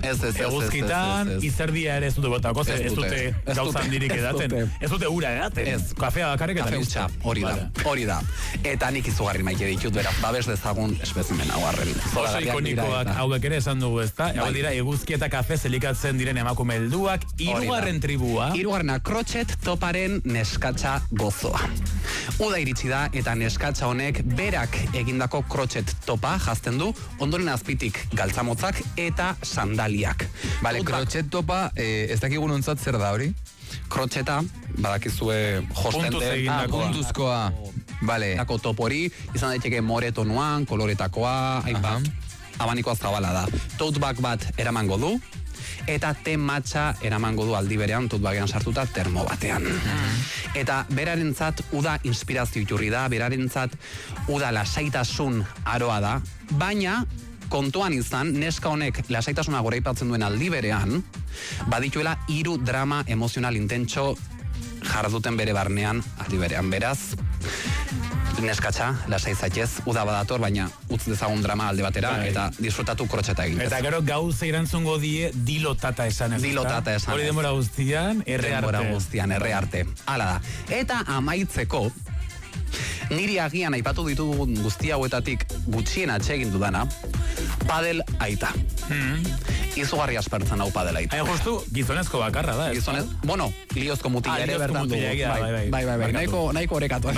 Eguzkitan, izerdia ere ez dute botako, ez dute gauza handirik edaten. Ez dute ura edaten. Kafea bakarrik eta listo. Hori da. Eta nik izugarri maite ditut, beraz, babes dezagun espezimen hau arren. Oso ikonikoak hauek ere esan dugu, ezta? Hau dira, eguzki eta kafe zelikatzen diren emakume helduak, hirugarren tribua. Hirugarrena, Crotchet Toparen neskatsa gozoa. Uda iritsi da eta neskatsa honek berak egindako Crotchet Topa jazten du, ondoren azpitik galtzamotzak eta sandaliak. Bale, Crotchet Topa, ez dakigun ontzat zer da hori? Crotcheta, badakizue puntuzkoa. Vale. Tako topori, izan daiteke moretonuan, koloretakoa, abanikoa zabala da. Tote bag bat eramango du, eta te matxa eramango du aldi berean, tote bagean sartuta termo batean. Eta berarentzat uda inspirazio iturri da, berarentzat uda lasaitasun aroa da, baina kontuan izan, neska honek lasaitasuna goraipatzen duen aldi berean, badituela 3 drama emozional intentxo jarduten bere barnean aldi berean. Beraz, neskatxa, lasai zaitez, uda badator, baina utz dezagun drama alde batera, eta disfrutatu Crotcheta egin. Eta gero gauza irantzungo die dilotata esan ez. Dilotata esan ez. Hori denbora guztian, erre arte. Hala da. Eta amaitzeko, niri agian aipatu ditugun guzti hauetatik gutxien atsegin dudana, padel aita. Izugarri aspertzen hau padel aita. Justu, gizonezko bakarra da. Bueno, liozko mutila ere bertan du. Bai, nahiko orekatu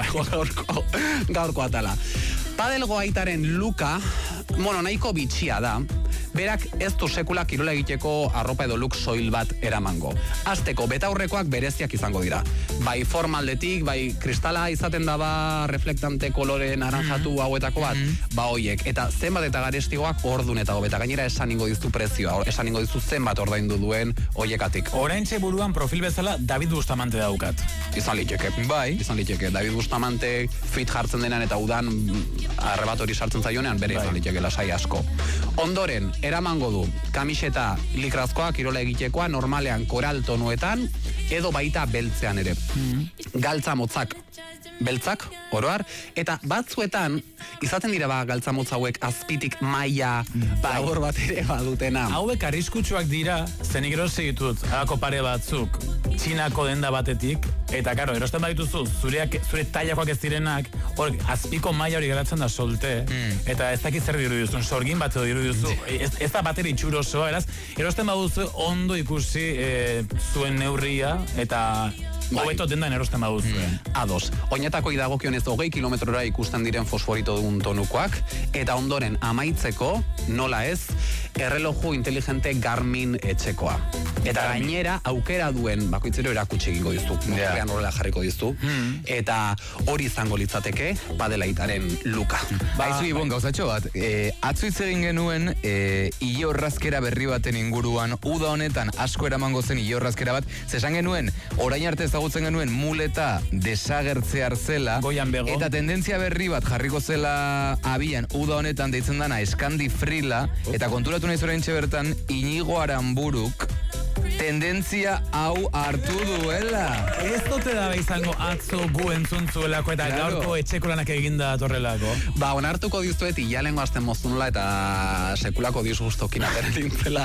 gaurko atala. Padelgo aitaren luka, nahiko bitxia da, berak ez du sekula kirola egiteko arropa edo look soil bat eramango. Azteko, betaurrekoak bereziak izango dira. Bai formaldetik, bai kristala izaten daba reflektante kolore naranjatu hauetako bat, hoiek. Eta zenbat eta garestigoak ordun eta hobeta. Gainera esan ingo dizu prezioa, esan ingo dizu zenbat ordaindu duen hoiekatik. Oraintxe buruan profil bezala David Bustamante daukat. Izan liteke. David Bustamante fit jartzen denan eta udan arrebatori sartzen zaionean bere izan liteke lasai asko. Ondoren, eramango du kamiseta likrazkoa, kirola egitekoa, normalean koral tonuetan, edo baita beltzean ere. Galtza motzak beltzak, oroar, eta batzuetan, izaten dira galtza motz hauek azpitik maila labor bat ere badutena. Hauek arriskutsuak dira, zenik erosi ditut, halako pare batzuk, Txinako denda batetik, eta karo, erosten badituzu, zure tailakoak ez direnak, hor, azpiko maila hori geratzen da solte, eta ez dakit zer diruduzun, sorgin bat edo diruduzu, ez da bateri txurosoa, erosten baduzu ondo ikusi zuen neurria, eta hobeto dendan erosten baduzu. Ados, oinetako idagokionez 20 kilometrora ikusten diren fosforito dugun tonukoak, eta ondoren amaitzeko, nola ez, erreloju inteligente Garmin etxekoa. Eta gainera, aukera duen bakoitzero erakutsi egingo dizu, horrean horrela jarriko dizu, eta hori izango litzateke padelaitaren luka. Baizu, Ibon, gauzatxo bat, atzu hitz egin genuen ile horrazkera berri baten inguruan, uda honetan asko eramango zen ile horrazkera bat, zesan genuen, orain arte ezagutzen genuen muleta desagertzear zela, eta tendentzia berri bat jarriko zela abian, uda honetan deitzen dana Eskandi Frila, eta konturatu nahi zoraintxe bertan, Inigo Aranburuk, tendentzia hau hartu duela. Ez dute da izango atzo gu entzuntzuelako eta gaurko etxeko lanak eginda torrelako. Onartuko dizuet, ialengo azten moztunula eta sekulako disgustokin ateratintzela.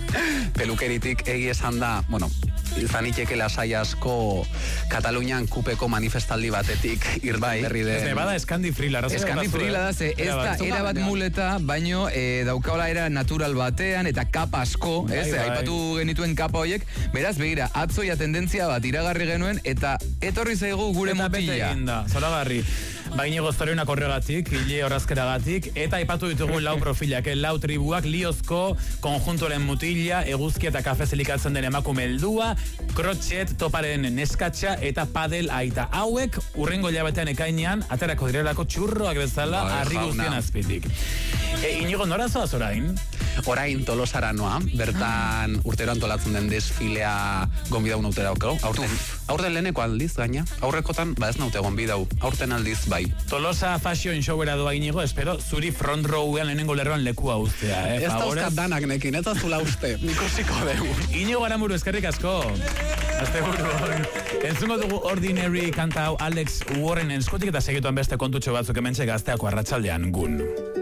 Pelukeritik egi esan da, izan iteke lasai asko Katalunian kupeko manifestaldi batetik irberri den. Ez bada Eskandi Frila. Eskandi Frila da, ez da erabat muleta, baino daukaola era natural batean eta kapa asko, aipatu genituen kapa horiek, beraz, begira, atzoia tendentzia bat iragarri genuen, eta etorri zaigu gure motila. Zoragarri. Baina gozorionak horregatik, hile horrazkeragatik, eta aipatu ditugu lau profilak, lau tribuak, liozko, konjuntoren mutila, eguzki eta kafe zelikatzen den emakume heldua, Crotchet Toparen neskatxa eta padel aita. Hauek, urrengo hilabetean ekainean, aterako direlako txurroak bezala, harri guztien azpitik. Inigo, nora zoaz orain? Orain Tolosara noa, bertan urtero antolatzen den desfilea gonbidau naute dauko. Aurten leheneko aldiz, gaina. Aurrekotan, ez naute gonbidau. Aurten aldiz, bai. Tolosa Fashion Showera doa Inigo, espero zuri front rowean lehenengo lerroan lekua ustea, Ez da uzkat danak nekin, ez da zula uste. Nikusiko dugu. Inigo Aranburu, eskerrik asko. Azte buru. Entzungo dugu Ordinary kanta hau Alex Warrenen eskutik eta segituan beste kontutxo batzuk hementxe Gazteako arratsaldean gun.